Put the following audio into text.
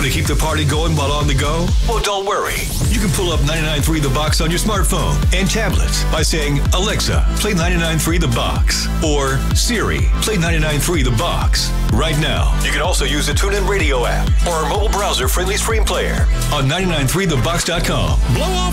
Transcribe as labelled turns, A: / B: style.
A: Want to keep the party going while on the go? Well, don't worry. You can pull up 99.3 The Box on your smartphone and tablets by saying, Alexa, play 99.3 The Box. Or Siri, play 99.3 The Box. Right now, you can also use the TuneIn Radio app or our mobile browser-friendly stream player on 993thebox.com. Blow off